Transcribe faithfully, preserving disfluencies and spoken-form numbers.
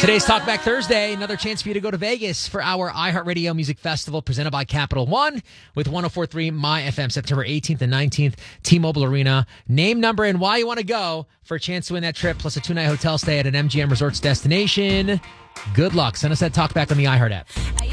Today's Talkback Thursday, another chance for you to go to Vegas for our iHeartRadio Music Festival presented by Capital One with one oh four point three My F M, September eighteenth and nineteenth, T-Mobile Arena. Name, number, and why you want to go for a chance to win that trip, plus a two-night hotel stay at an M G M Resorts destination. Good luck. Send us that Talkback on the iHeart app.